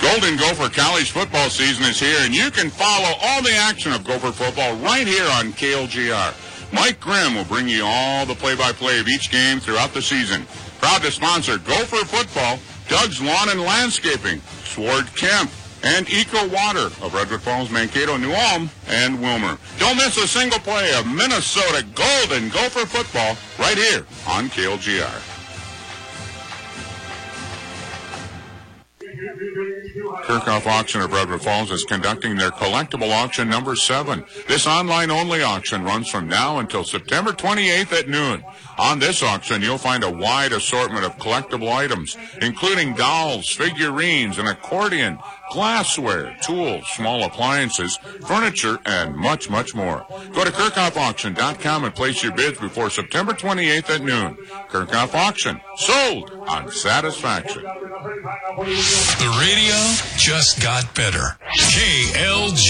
Golden Gopher college football season is here, and you can follow all the action of Gopher football right here on KLGR. Mike Grimm will bring you all the play-by-play of each game throughout the season. Proud to sponsor Gopher football, Doug's Lawn and Landscaping, Sword Kemp, and Eco Water of Redwood Falls, Mankato, New Ulm, and Wilmer. Don't miss a single play of Minnesota Golden Gopher football right here on KLGR. Kirchhoff Auction of Redwood Falls is conducting their collectible auction number 7. This online-only auction runs from now until September 28th at noon. On this auction, you'll find a wide assortment of collectible items, including dolls, figurines, an accordion, glassware, tools, small appliances, furniture, and much, much more. Go to KirchhoffAuction.com and place your bids before September 28th at noon. Kirchhoff Auction, sold on satisfaction. The radio just got better. KLGR.